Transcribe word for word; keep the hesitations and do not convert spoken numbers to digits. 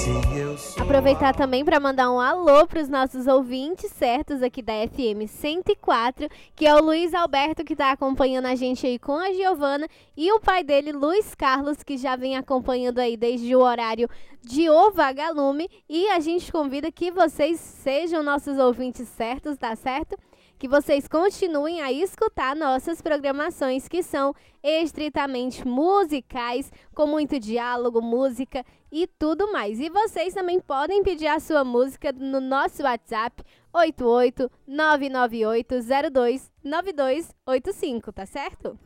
Aproveitar também para mandar um alô para os nossos ouvintes certos aqui da F M cento e quatro, que é o Luiz Alberto, que está acompanhando a gente aí com a Giovana, e o pai dele, Luiz Carlos, que já vem acompanhando aí desde o horário de O Vagalume. E a gente convida que vocês sejam nossos ouvintes certos, tá certo? Que vocês continuem a escutar nossas programações, que são estritamente musicais, com muito diálogo, música e tudo mais. E vocês também podem pedir a sua música no nosso WhatsApp oito oito nove nove oito zero dois nove dois oito cinco, tá certo?